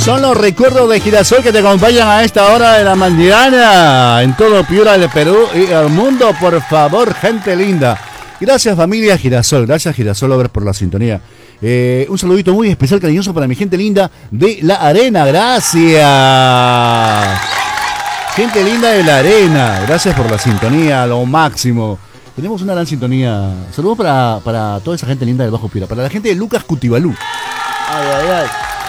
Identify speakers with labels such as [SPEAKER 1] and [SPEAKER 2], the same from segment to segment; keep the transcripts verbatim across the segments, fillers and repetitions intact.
[SPEAKER 1] Son los recuerdos de Girasol que te acompañan a esta hora de la mañana en todo Piura del Perú y el mundo, por favor, gente linda. Gracias, familia Girasol. Gracias, Girasol, a ver por la sintonía. Eh, un saludito muy especial, cariñoso para mi gente linda de La Arena. Gracias. Gente linda de La Arena. Gracias por la sintonía, lo máximo. Tenemos una gran sintonía. Saludos para, para toda esa gente linda del Bajo Piura. Para la gente de Lucas Cutibalú. Ay, ay, ay.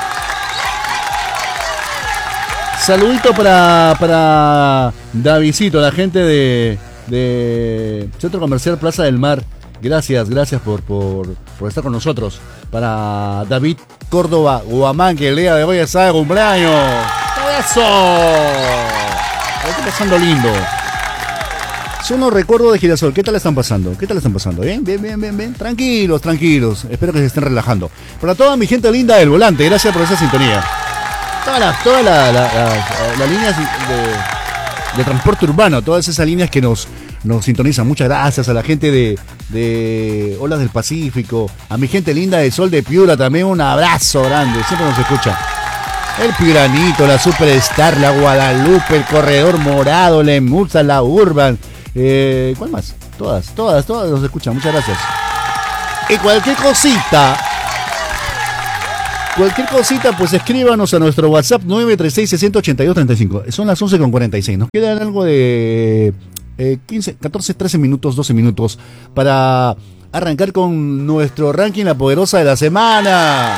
[SPEAKER 1] Saludito para, para Davidcito, la gente de, de Centro Comercial Plaza del Mar. Gracias, gracias por, por, por estar con nosotros. Para David Córdoba Guamán, que el día de hoy está de cumpleaños. ¡Eso! Está pasando lindo. Son los recuerdos de Girasol. ¿Qué tal están pasando? ¿Qué tal están pasando? ¿Bien? Bien, bien, bien, bien. Tranquilos, tranquilos. Espero que se estén relajando. Para toda mi gente linda del volante, gracias por esa sintonía. Todas las toda la, la, la, la líneas de, de transporte urbano, todas esas líneas que nos, nos sintonizan. Muchas gracias a la gente de, de Olas del Pacífico, a mi gente linda de Sol de Piura también, un abrazo grande, siempre nos escucha. El Piuranito, la Superstar, la Guadalupe, el Corredor Morado, la Emulsa, la Urban, eh, ¿cuál más? Todas, todas, todas nos escuchan, muchas gracias. Y cualquier cosita... Cualquier cosita, pues escríbanos a nuestro WhatsApp nueve tres seis, seis ocho dos, tres cinco. Son las once con cuarenta y seis. Nos quedan algo de eh, quince, catorce, trece minutos, doce minutos para arrancar con nuestro ranking La Poderosa de la semana.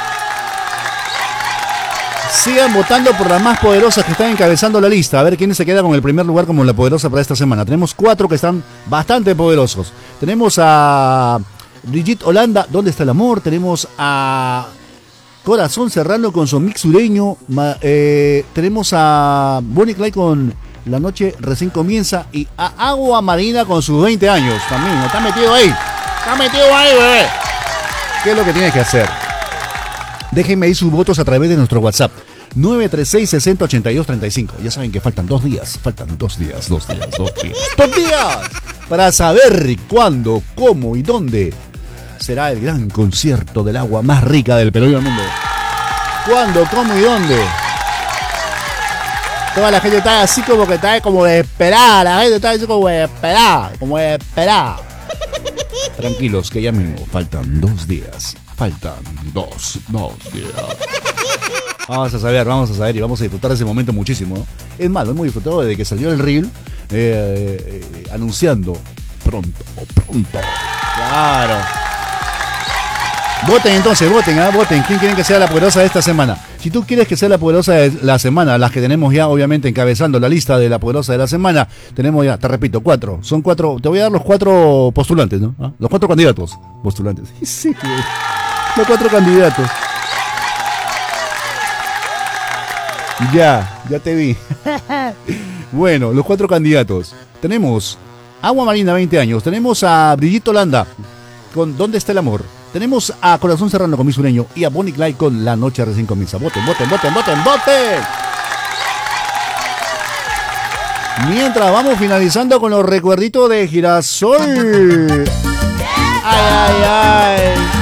[SPEAKER 1] Sigan votando por las más poderosas que están encabezando la lista. A ver quién se queda con el primer lugar como la poderosa para esta semana. Tenemos cuatro que están bastante poderosos. Tenemos a Brigitte Holanda, ¿Dónde está el amor? Tenemos a Corazón Serrano con su mix sureño. Eh, tenemos a Bonnie Clyde con La Noche Recién Comienza. Y a Agua Marina con sus veinte años. También, está metido ahí. Está metido ahí, bebé. ¿Qué es lo que tienes que hacer? Déjenme ahí sus votos a través de nuestro WhatsApp. nueve tres seis, seis cero ocho dos, tres cinco. Ya saben que faltan dos días. Faltan dos días, dos días, dos días. ¡Dos días! Para saber cuándo, cómo y dónde será el gran concierto del agua más rica del Perú y del mundo. ¿Cuándo, cómo y dónde? Toda la gente está así como que está como desesperada. La gente está así como desesperada. Como desesperada. Tranquilos, que ya mismo faltan dos días. Faltan dos, dos días. Vamos a saber, vamos a saber y vamos a disfrutar de ese momento muchísimo, ¿no? Es más, lo hemos disfrutado desde que salió el reel eh, eh, anunciando pronto, pronto. Claro. Voten entonces, voten, ¿eh? voten. ¿Quién quieren que sea la poderosa de esta semana? Si tú quieres que sea la poderosa de la semana, las que tenemos ya obviamente encabezando la lista de la poderosa de la semana, tenemos ya, te repito, cuatro. Son cuatro, te voy a dar los cuatro postulantes, ¿no? ¿Ah? Los cuatro candidatos. Postulantes. Sí, los cuatro candidatos. Ya, ya te vi. Bueno, los cuatro candidatos. Tenemos Agua Marina, veinte años. Tenemos a Brigitte Holanda con ¿Dónde está el amor? Tenemos a Corazón Serrano con Mi Sureño y a Bonnie Clyde con La Noche Recién Comienza. Voten, voten, voten, voten, voten. Mientras vamos finalizando con los recuerditos de Girasol. Ay, ay, ay.